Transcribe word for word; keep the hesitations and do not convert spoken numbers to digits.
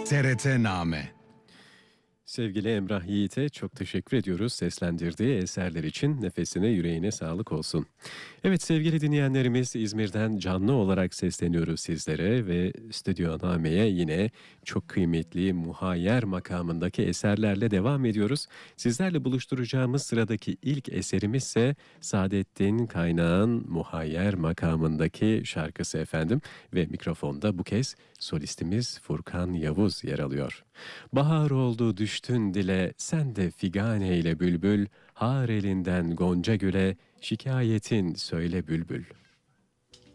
T R T Name. Sevgili Emrah Yiğit'e çok teşekkür ediyoruz seslendirdiği eserler için. Nefesine, yüreğine sağlık olsun. Evet sevgili dinleyenlerimiz, İzmir'den canlı olarak sesleniyoruz sizlere ve Stüdyo Name'ye yine çok kıymetli Muhayyer makamındaki eserlerle devam ediyoruz. Sizlerle buluşturacağımız sıradaki ilk eserimiz ise Saadettin Kaynağ'ın Muhayyer makamındaki şarkısı efendim ve mikrofonda bu kez solistimiz Furkan Yavuz yer alıyor. Bahar oldu düştün dile, sen de figan eyle bülbül, har elinden gonca güle, şikayetin söyle bülbül.